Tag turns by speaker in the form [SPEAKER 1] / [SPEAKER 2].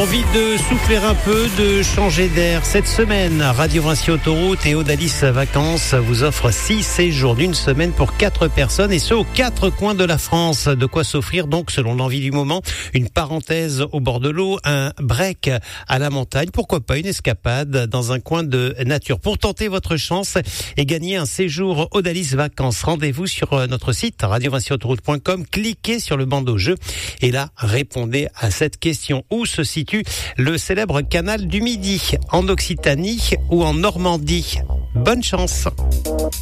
[SPEAKER 1] Envie de souffler un peu, de changer d'air. Cette semaine, Radio Vinci Autoroute et Odalis Vacances vous offrent 6 séjours d'une semaine pour 4 personnes et ce aux 4 coins de la France. De quoi s'offrir donc selon l'envie du moment. Une parenthèse au bord de l'eau, un break à la montagne. Pourquoi pas une escapade dans un coin de nature. Pour tenter votre chance et gagner un séjour Odalis Vacances, rendez-vous sur notre site radiovinciautoroute.com. Cliquez sur le bandeau jeu et là, répondez à cette question. Où se situe le célèbre canal du Midi, en Occitanie ou en Normandie? Bonne chance.